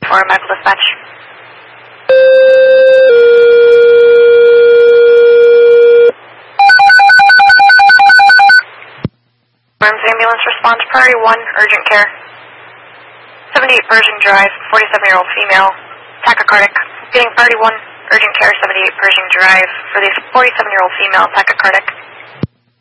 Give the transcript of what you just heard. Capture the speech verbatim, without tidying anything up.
for medical dispatch. Burns ambulance response, priority one, urgent care. seventy-eight Pershing Drive, forty-seven-year-old female, tachycardic. Getting priority one, urgent care, seventy-eight Pershing Drive for the forty-seven-year-old female, tachycardic.